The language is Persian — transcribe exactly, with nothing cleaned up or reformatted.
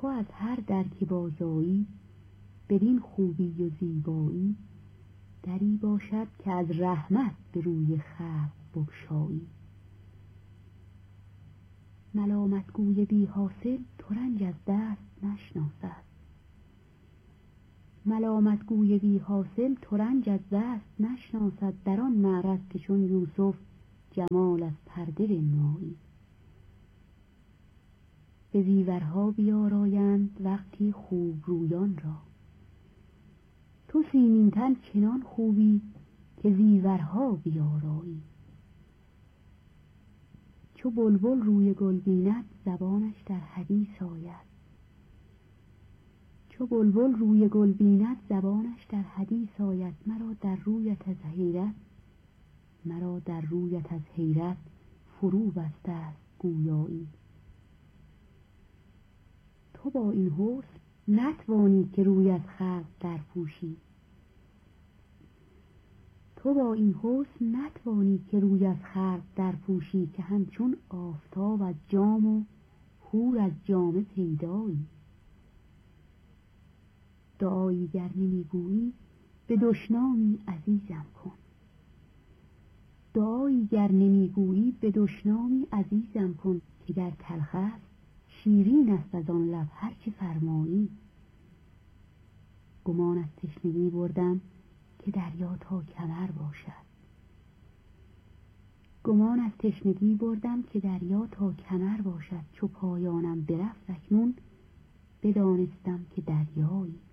تو از هر در که بازایی، بدین خوبی و زیبایی، دری باشد که از رحمت به روی خلق بگشایی. ملامت گوی بی حاصل ترنج از دست نشناسد، ملامت گوی بی حاصل ترنج از دست نشناسد، در آن معرض که چون یوسف جمال از پرده بنمایی. به زیورها بیارایند وقتی خوب رویان را، تو سیمین تن چنان خوبی که زیورها بیارایی. چو بلبل روی گل بیند زبانش در حدیث آید، چو بلبل روی گل بیند زبانش در حدیث آید. مرا در رویت از حیرت، مرا در رویت از حیرت فرو بسته است گویایی. تو با این حسن نتوانی که روی از خلق در پوشی، تو با این حسن نتوانی که روی از خلق در پوشی، که همچون آفتاب از جام و حور از جامه پیدایی. دعایی گر نمیگویی به دشنامی عزیزم کن، دعایی گر نمیگویی به دشنامی عزیزم کن، که گر تلخ است شیرین است از آن لب هر چه فرمایی. گمان از تشنگی بردم که دریا تا کمر باشد، گمان از تشنگی بردم که دریا تا کمر باشد. چو پایانم برفت اکنون بدانستم که دریایی.